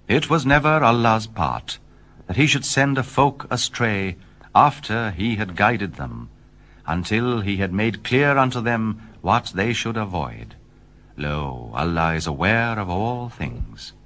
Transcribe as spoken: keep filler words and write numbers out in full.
It was never Allah's part that he should send a folk astray after he had guided them, until he had made clear unto them what they should avoid. Lo, Allah is aware of all things.